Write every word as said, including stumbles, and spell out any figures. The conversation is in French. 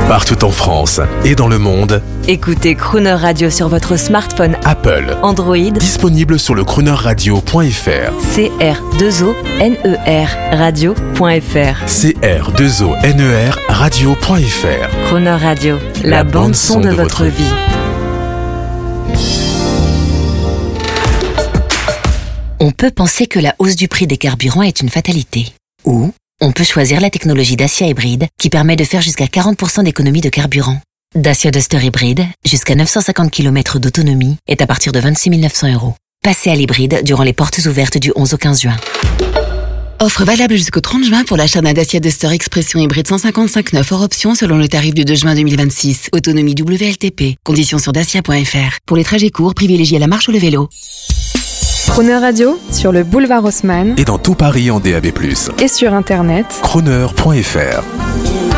Partout en France et dans le monde, Écoutez Crooner Radio sur votre smartphone Apple, Android, disponible sur le crooner radio point f r. C R deux O N E R radio point f r. C R deux O N E R radio point f r. Crooner Radio, la, La bande son de, de votre vie. On peut penser que la hausse du prix des carburants est une fatalité. Ou on peut choisir la technologie Dacia Hybride qui permet de faire jusqu'à quarante pour cent d'économie de carburant. Dacia Duster Hybride, jusqu'à neuf cent cinquante kilomètres d'autonomie, est à partir de vingt-six mille neuf cents euros. Passez à l'hybride durant les portes ouvertes du onze au quinze juin. Offre valable jusqu'au trente juin pour l'achat d'un Dacia Duster Expression hybride cent cinquante-cinq neuf hors option selon le tarif du deux juin deux mille vingt-six. Autonomie W L T P. Conditions sur dacia point f r. Pour les trajets courts, privilégiez la marche ou le vélo. Crooner Radio, sur le boulevard Haussmann Et dans tout Paris en D A B plus. et sur Internet. crooner point f r.